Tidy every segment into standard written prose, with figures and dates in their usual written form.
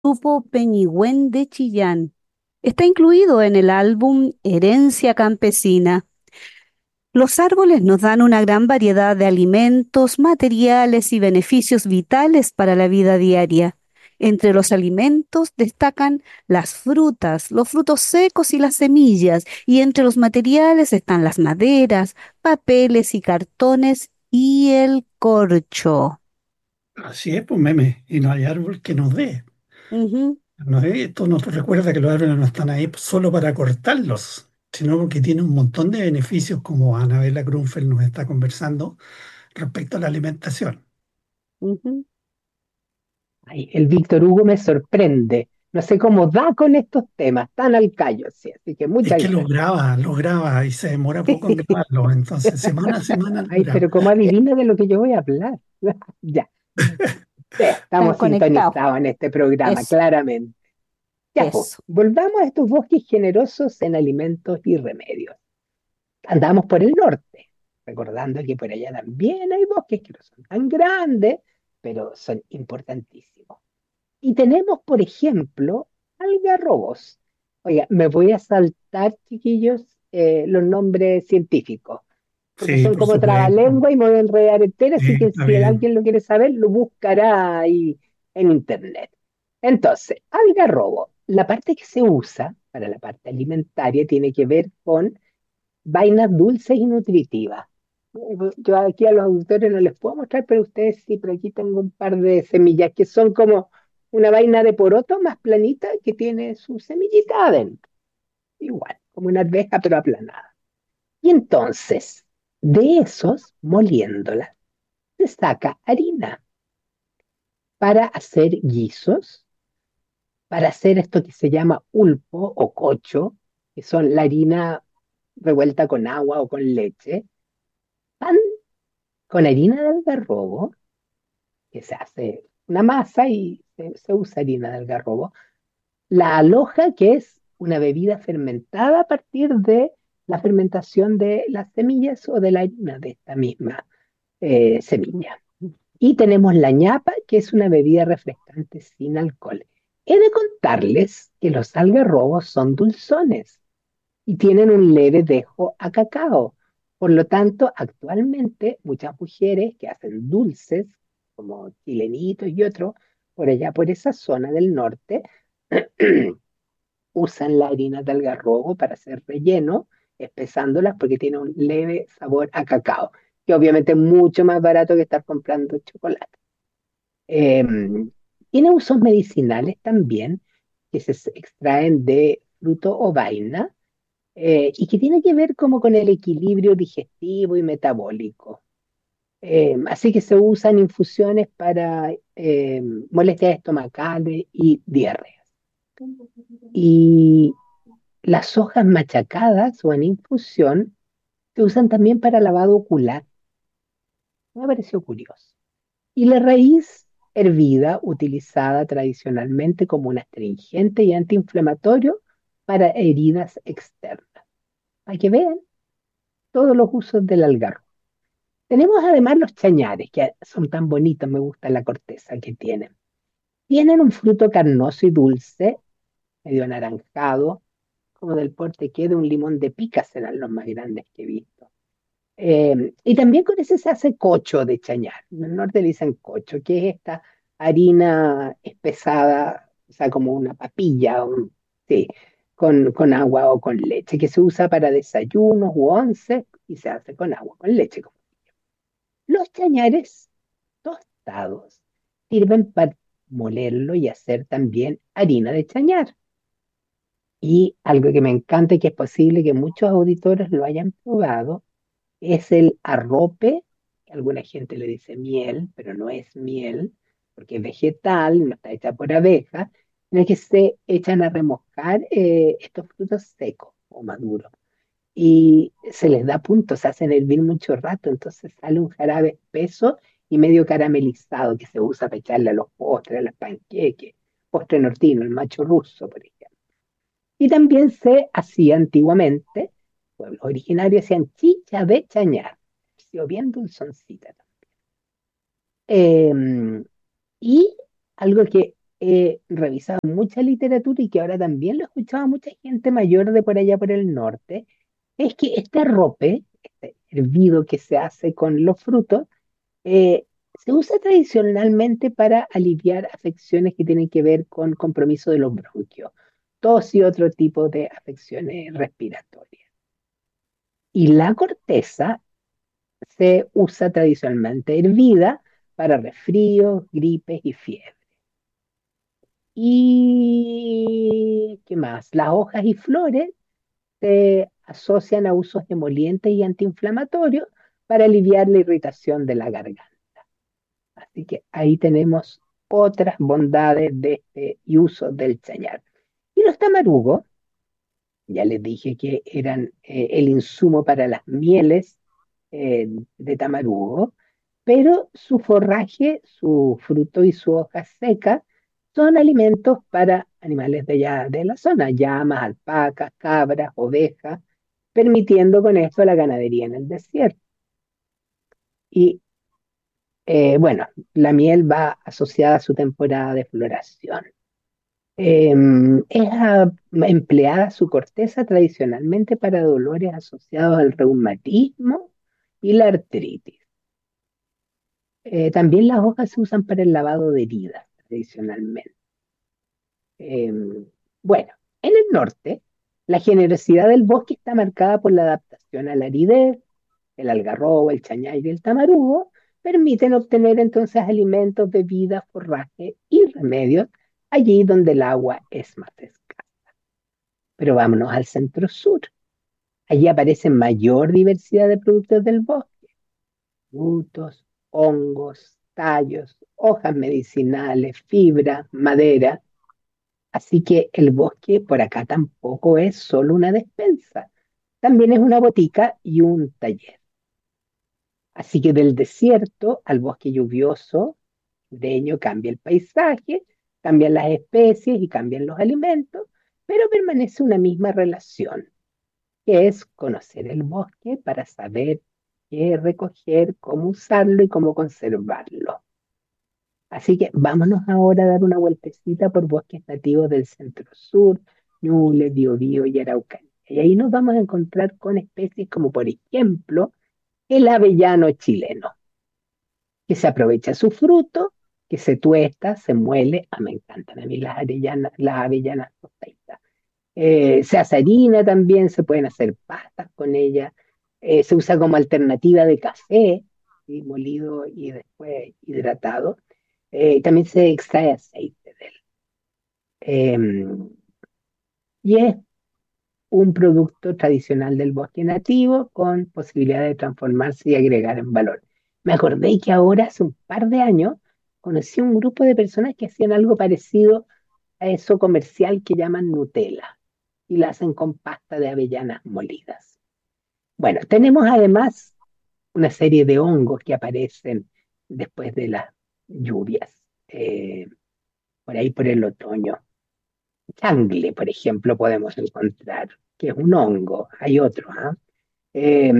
grupo Peñigüén de Chillán. Está incluido en el álbum Herencia Campesina. Los árboles nos dan una gran variedad de alimentos, materiales y beneficios vitales para la vida diaria. Entre los alimentos destacan las frutas, los frutos secos y las semillas, y entre los materiales están las maderas, papeles y cartones y el corcho. Así es, pues meme, y no hay árbol que nos dé. Ujú, Esto nos recuerda que los árboles no están ahí solo para cortarlos, sino porque tienen un montón de beneficios, como Anabela Grunfeld nos está conversando respecto a la alimentación. ujú. Ay, el Víctor Hugo me sorprende. No sé cómo da con estos temas, tan al callo, sí. Así que Es muchas que gracias. los graba y se demora poco en grabarlo, entonces semana a semana lo Ay, graba. pero cómo adivina de lo que yo voy a hablar. Ya, sí, Están estamos conectados. sintonizados en este programa, Eso, claramente. Ya, pues, eso. volvamos a estos bosques generosos en alimentos y remedios. Andamos por el norte, recordando que por allá también hay bosques que no son tan grandes, pero son importantísimos. Y tenemos, por ejemplo, algarrobos. Oiga, me voy a saltar, chiquillos, los nombres científicos, porque Sí, son por como supuesto. trabalengua y me voy a enredar entera, Sí, así que está si bien. alguien lo quiere saber, lo buscará ahí en internet. Entonces, algarrobo, la parte que se usa para la parte alimentaria tiene que ver con vainas dulces y nutritivas. Yo aquí a los auditores no les puedo mostrar, pero ustedes sí, pero aquí tengo un par de semillas que son como una vaina de poroto más planita que tiene su semillita adentro. Igual, como una arveja pero aplanada. Y entonces, de esos, moliéndolas, se saca harina para hacer guisos, para hacer esto que se llama ulpo o cocho, que son la harina revuelta con agua o con leche, pan con harina de algarrobo, que se hace una masa y se usa harina de algarrobo, la aloja, que es una bebida fermentada a partir de la fermentación de las semillas o de la harina de esta misma semilla. Y tenemos la ñapa, que es una bebida refrescante sin alcohol. He de contarles que los algarrobos son dulzones y tienen un leve dejo a cacao. Por lo tanto, actualmente muchas mujeres que hacen dulces, como chilenitos y otros, por allá por esa zona del norte, usan la harina de algarrobo para hacer relleno, espesándolas porque tiene un leve sabor a cacao, que obviamente es mucho más barato que estar comprando chocolate. Eh, Tiene usos medicinales también, que se extraen de fruto o vaina, y que tiene que ver como con el equilibrio digestivo y metabólico. Así que se usan infusiones para molestias estomacales y diarreas. Y las hojas machacadas o en infusión se usan también para lavado ocular. Me pareció curioso. Y la raíz hervida, utilizada tradicionalmente como un astringente y antiinflamatorio para heridas externas. Para que vean todos los usos del algarrobo. Tenemos además los chañares, que son tan bonitos, me gusta la corteza que tienen. Tienen un fruto carnoso y dulce, medio anaranjado, como del porte que de un limón de pica, serán los más grandes que he visto. Y también con ese se hace cocho de chañar. En el norte le dicen cocho, que es esta harina espesada, o sea, como una papilla, sí, con agua o con leche, que se usa para desayunos u once y se hace con agua, con leche. Los chañares tostados sirven para molerlo y hacer también harina de chañar. Y algo que me encanta y que es posible que muchos auditores lo hayan probado es el arrope, que alguna gente le dice miel, pero no es miel, porque es vegetal, no está hecha por abejas, en el que se echan a remojar estos frutos secos o maduros. Y se les da punto, se hacen hervir mucho rato, entonces sale un jarabe espeso y medio caramelizado que se usa para echarle a los postres, a los panqueques, postre nortino, el macho ruso, por ejemplo. Y también se hacía antiguamente, pueblos originarios hacían chicha de chañar, o bien dulzoncita. Eh, y algo que he revisado mucha literatura y que ahora también lo he escuchado a mucha gente mayor de por allá por el norte, es que este arrope, este hervido que se hace con los frutos, eh, se usa tradicionalmente para aliviar afecciones que tienen que ver con compromiso de los bronquios, tos y otro tipo de afecciones respiratorias. Y la corteza se usa tradicionalmente hervida para resfríos, gripes y fiebre. ¿Y qué más? Las hojas y flores se asocian a usos emolientes y antiinflamatorios para aliviar la irritación de la garganta. Así que ahí tenemos otras bondades de este uso del chañar. Y los tamarugos, ya les dije que eran el insumo para las mieles de tamarugo, pero su forraje, su fruto y su hoja seca son alimentos para animales de allá de la zona, llamas, alpacas, cabras, ovejas, permitiendo con esto la ganadería en el desierto. Y bueno, la miel va asociada a su temporada de floración. Empleada su corteza tradicionalmente para dolores asociados al reumatismo y la artritis. También las hojas se usan para el lavado de heridas tradicionalmente. Bueno, en el norte, la generosidad del bosque está marcada por la adaptación a la aridez. El algarrobo, el chañar y el tamarugo permiten obtener entonces alimentos, bebidas, forraje y remedios allí donde el agua es más escasa. Pero vámonos al centro sur. Allí aparece mayor diversidad de productos del bosque: frutos, hongos, tallos, hojas medicinales, fibra, madera. Así que el bosque por acá tampoco es solo una despensa, también es una botica y un taller. Así que del desierto al bosque lluvioso, sureño, cambia el paisaje, cambian las especies y cambian los alimentos, pero permanece una misma relación, que es conocer el bosque para saber qué recoger, cómo usarlo y cómo conservarlo. Así que vámonos ahora a dar una vueltecita por bosques nativos del centro sur, Ñuble, Biobío y Araucanía. Y ahí nos vamos a encontrar con especies como, por ejemplo, el avellano chileno, que se aprovecha su fruto, que se tuesta, se muele. Ah, me encantan a mí las avellanas tostaditas. Se hace harina también, se pueden hacer pastas con ella. Se usa como alternativa de café, ¿sí? Molido y después hidratado. También se extrae aceite de él. Y es un producto tradicional del bosque nativo con posibilidad de transformarse y agregar en valor. Me acordé que ahora, hace un par de años, conocí un grupo de personas que hacían algo parecido a eso comercial que llaman Nutella y la hacen con pasta de avellanas molidas. Bueno, tenemos además una serie de hongos que aparecen después de las lluvias, por ahí por el otoño. Changle, por ejemplo, podemos encontrar, que es un hongo, hay otros, ¿ah? Eh,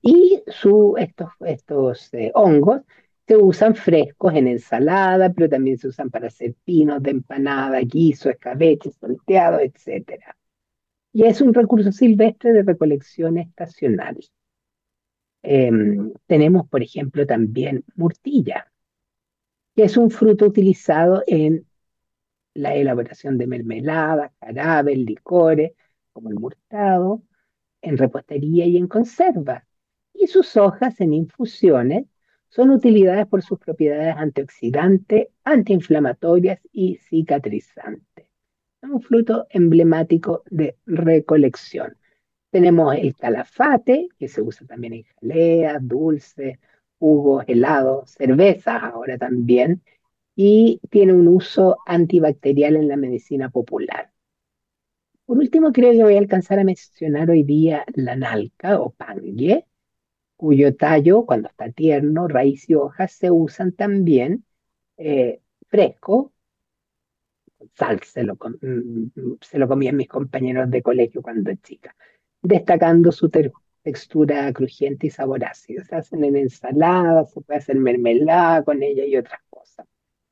estos hongos se usan frescos en ensalada, pero también se usan para hacer pinos de empanada, guiso, escabeche, salteado, etcétera. Y es un recurso silvestre de recolección estacional. Eh, Tenemos, por ejemplo, también murtilla, que es un fruto utilizado en la elaboración de mermeladas, jarabes, licores, como el murtado, en repostería y en conserva. Y sus hojas en infusiones son utilizadas por sus propiedades antioxidantes, antiinflamatorias y cicatrizantes. Es un fruto emblemático de recolección. Tenemos el calafate, que se usa también en jaleas, dulces, jugos, helados, cervezas ahora también, y tiene un uso antibacterial en la medicina popular. Por último, creo que voy a alcanzar a mencionar hoy día la nalca o pangue, cuyo tallo, cuando está tierno, raíz y hojas se usan también fresco. Sal se lo comían mis compañeros de colegio cuando chica, destacando su textura crujiente y sabor ácido. Se hacen en ensalada, se puede hacer mermelada con ella y otras cosas.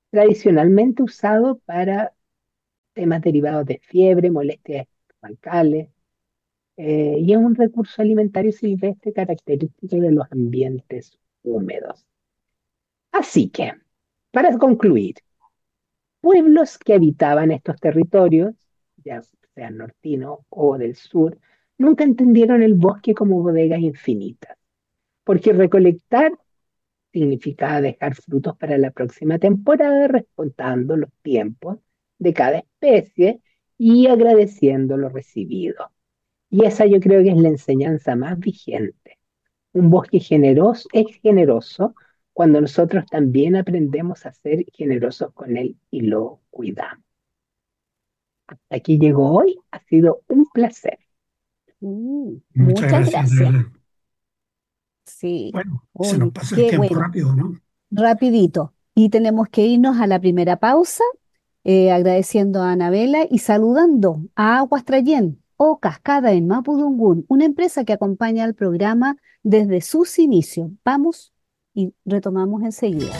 tradicionalmente usado para temas derivados de fiebre, molestias estomacales, y es un recurso alimentario silvestre característico de los ambientes húmedos. Así que, para concluir, pueblos que habitaban estos territorios, ya sean nortinos o del sur, nunca entendieron el bosque como bodegas infinitas, porque recolectar significaba dejar frutos para la próxima temporada, respetando los tiempos de cada especie y agradeciendo lo recibido. Y esa yo creo que es la enseñanza más vigente. Un bosque generoso es generoso cuando nosotros también aprendemos a ser generosos con él y lo cuidamos. Hasta aquí llegó hoy, ha sido un placer. Muchas Muchas gracias, de gracias. verdad. Sí, Bueno, se nos oye, pasa el qué tiempo bueno. rápido, ¿no? Rapidito. Y tenemos que irnos a la primera pausa, agradeciendo a Anabela y saludando a Aguas Trayén o Cascada en Mapudungún, una empresa que acompaña al programa desde sus inicios. Vamos y retomamos enseguida.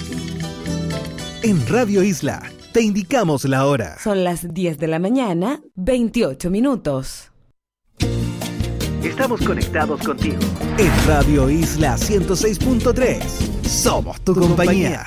En Radio Isla te indicamos la hora. Son las 10 de la mañana, 28 minutos. Estamos conectados contigo. En Radio Isla 106.3. Somos tu compañía.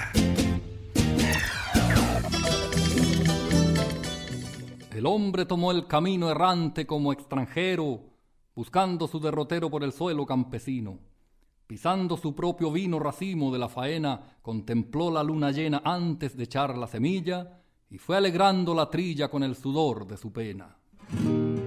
El hombre tomó el camino errante como extranjero, buscando su derrotero por el suelo campesino. Pisando su propio vino racimo de la faena, contempló la luna llena antes de echar la semilla y fue alegrando la trilla con el sudor de su pena.